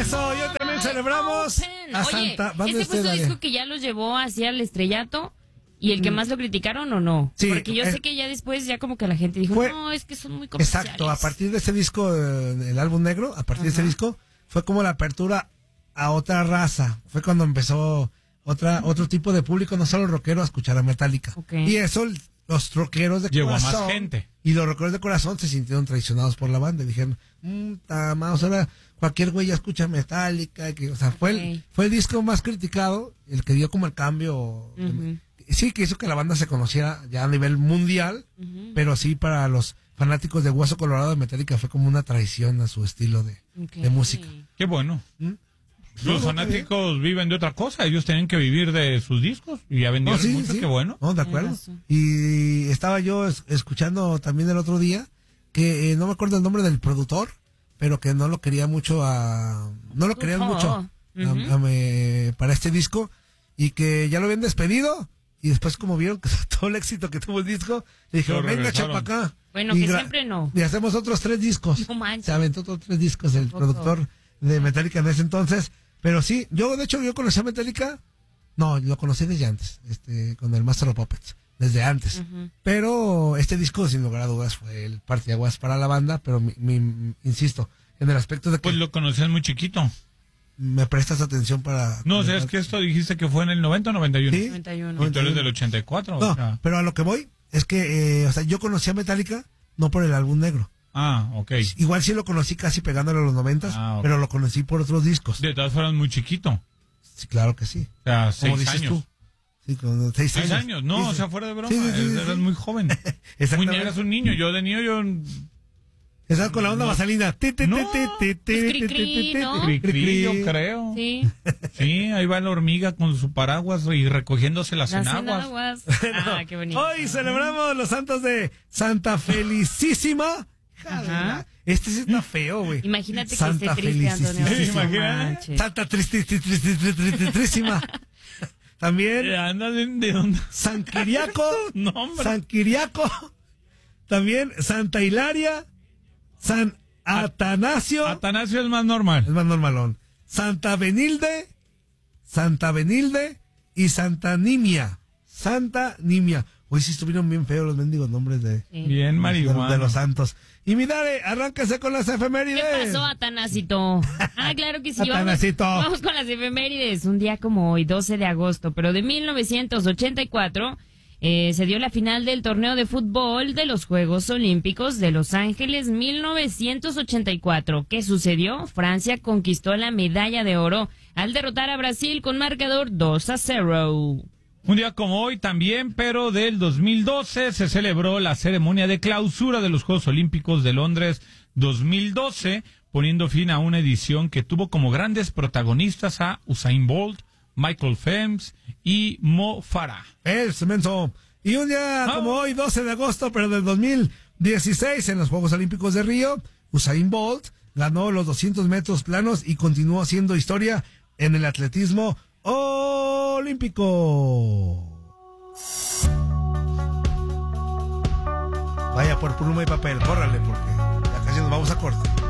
Eso, yo también celebramos a Santa. Ese fue su disco que ya los llevó hacia el estrellato. ¿Y el que más lo criticaron o no? Sí. Porque yo sé que ya después ya como que la gente dijo, no, es que son muy comerciales. Exacto, a partir de ese disco, el álbum negro, a partir de ese disco, fue como la apertura a otra raza. Fue cuando empezó otro tipo de público, no solo rockero, a escuchar a Metallica. Okay. Y eso, los rockeros de llevó corazón. Llevó más gente. Y los rockeros de corazón se sintieron traicionados por la banda. Y dijeron, tamados, ahora cualquier güey ya escucha Metallica. O sea, fue el disco más criticado, el que dio como el cambio. Sí, que hizo que la banda se conociera ya a nivel mundial, pero sí para los fanáticos de Hueso Colorado de Metallica fue como una traición a su estilo de música. Qué bueno. Los fanáticos viven de otra cosa, ellos tienen que vivir de sus discos y ya vendieron mucho, qué bueno. No, de acuerdo. Y estaba yo escuchando también el otro día que no me acuerdo el nombre del productor, pero que no lo quería mucho para este disco y que ya lo habían despedido. Y después, como vieron que todo el éxito que tuvo el disco, le dijeron, venga, chapa acá. Bueno, que siempre no. Y hacemos otros 3 discos. No manches. Se aventó otros 3 discos el productor de Metallica en ese entonces. Pero sí, yo conocí a Metallica. No, lo conocí desde antes, con el Master of Puppets. Desde antes. Pero este disco, sin lugar a dudas, fue el parteaguas para la banda. Pero insisto, en el aspecto de que... Pues lo conocías muy chiquito. Me prestas atención para... No, o sea, es que esto dijiste que fue en el 90 o 91. Sí, 91. Y tú eres del 84. No, o sea. pero a lo que voy es que, yo conocí a Metallica no por el álbum negro. Ah, ok. Igual sí lo conocí casi pegándole a los 90, pero lo conocí por otros discos. De todas formas, muy chiquito. Sí, claro que sí. O sea, Como 6 dices años. Tú. Sí, con 6 años. 6 años, no, sí, o sea, fuera de broma. Sí. Eras muy joven. Exactamente. Eras un niño, yo de niño, Estás con la onda vaselina. Cri-cri, ¿no? Cri-cri, yo creo. Sí. Sí, ahí va la hormiga con su paraguas y recogiéndose las enaguas. Ah, qué bonito. Hoy celebramos los santos de Santa Felicísima. Este sí está feo, güey. Imagínate Santa que esté triste, Antonio. Imagínate. Santa tristísima. También. Anda, ¿de dónde? San Quiriaco. No, hombre. San Quiriaco. También Santa Hilaria. San Atanasio. Atanasio es más normal. Es más normalón. Santa Benilde y Santa Nimia. Hoy sí estuvieron bien feos los mendigos nombres de... Sí. Bien marihuana. De los santos. Y mi Dare, arráncase con las efemérides. ¿Qué pasó, Atanasito? Claro que sí. Atanasito. Vamos con las efemérides. Un día como hoy, 12 de agosto, pero de 1984... se dio la final del torneo de fútbol de los Juegos Olímpicos de Los Ángeles 1984. ¿Qué sucedió? Francia conquistó la medalla de oro al derrotar a Brasil con marcador 2-0. Un día como hoy también, pero del 2012, se celebró la ceremonia de clausura de los Juegos Olímpicos de Londres 2012, poniendo fin a una edición que tuvo como grandes protagonistas a Usain Bolt, Michael Phelps y Mo Farah. Es menso. Y un día como hoy, 12 de agosto, pero del 2016, en los Juegos Olímpicos de Río, Usain Bolt ganó los 200 metros planos y continuó haciendo historia en el atletismo olímpico. Vaya por pluma y papel, córrale, porque ya casi nos vamos a corte.